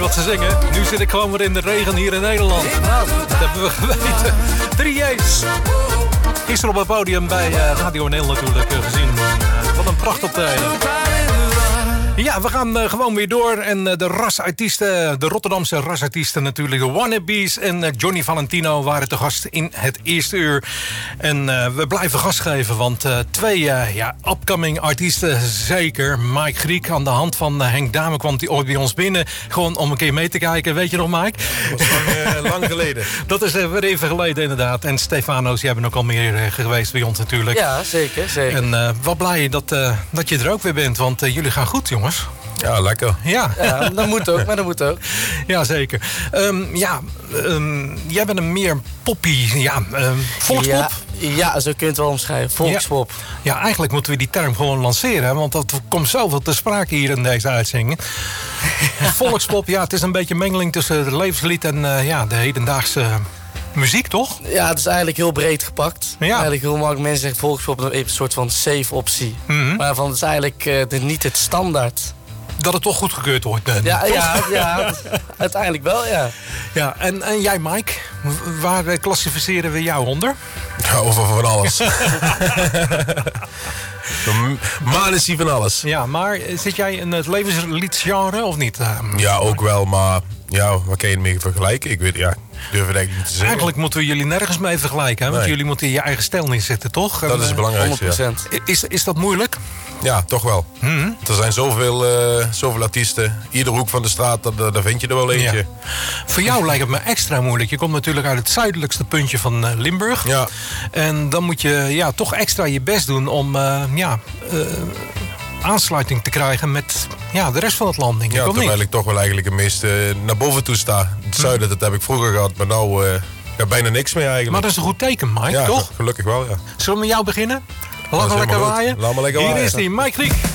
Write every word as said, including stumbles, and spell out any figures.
wat ze zingen. Nu zit ik gewoon weer in de regen hier in Nederland. Dat hebben we geweten. drie J's. Gisteren op het podium bij uh, Radio Nederland natuurlijk uh, gezien. Uh, wat een prachtoptreden. Ja, we gaan uh, gewoon weer door. En uh, de rasartiesten, de Rotterdamse rasartiesten natuurlijk, de Wannabes en uh, Johnny Valentino waren te gast in het eerste uur. En uh, we blijven gas geven, want uh, twee uh, ja, upcoming artiesten zeker. Mike Griek, aan de hand van uh, Henk Dame kwam hij ooit bij ons binnen. Gewoon om een keer mee te kijken. Weet je nog, Mike? Dat was lang, uh, lang geleden. Dat is uh, weer even geleden inderdaad. En Stefano's, die hebben ook al meer uh, geweest bij ons natuurlijk. Ja, zeker. zeker. En uh, wat blij dat, uh, dat je er ook weer bent, want uh, jullie gaan goed, jongens. Ja, lekker. Ja, ja dat moet ook, maar dat moet ook. Ja, zeker. Um, ja, um, jij bent een meer poppy, ja, um, volkspop? Ja, ja, zo kun je het wel omschrijven. Volkspop. Ja, ja, eigenlijk moeten we die term gewoon lanceren, want dat komt zoveel te sprake hier in deze uitzending. Volkspop, ja, het is een beetje een mengeling tussen het levenslied en uh, ja, de hedendaagse muziek, toch? Ja, het is eigenlijk heel breed gepakt. Ja. Eigenlijk heel makkelijk. Mensen zeggen volkspop is een soort van safe optie. Mm-hmm. Maar van, het is eigenlijk uh, niet het standaard. Dat het toch goedgekeurd wordt. Uh, ja, ja, ja, uiteindelijk wel, ja. Ja, en, en jij, Mike, waar uh, klassificeren we jou onder? Ja, over van alles. Man is hier van alles. Ja, maar zit jij in het levensliedgenre of niet? Uh, ja, ook wel, maar ja, waar kan je mee vergelijken? Ik weet, ja, ik durf het eigenlijk niet te zeggen. Eigenlijk moeten we jullie nergens mee vergelijken, hè? Want nee. jullie moeten je eigen stijl neerzetten, toch? Dat en, is het uh, belangrijkste, honderd procent. ja. Is, is dat moeilijk? Ja, toch wel. Mm-hmm. Er zijn zoveel, uh, zoveel artiesten. Ieder hoek van de straat, daar, daar vind je er wel eentje. Ja. Voor jou lijkt het me extra moeilijk. Je komt natuurlijk uit het zuidelijkste puntje van uh, Limburg. Ja. En dan moet je ja, toch extra je best doen om uh, ja, uh, aansluiting te krijgen met ja, de rest van het land, denk ik. Ja, of terwijl niet? ik toch wel eigenlijk het meest uh, naar boven toe sta. Het zuiden, dat heb ik vroeger gehad, maar nou uh, ja, bijna niks meer eigenlijk. Maar dat is een goed teken, Mike, ja, toch? gelukkig wel, ja. Zullen we met jou beginnen? Laat Dat maar is lekker helemaal goed. waaien. Laat maar lekker Hier waaien. is die, Mike Griek.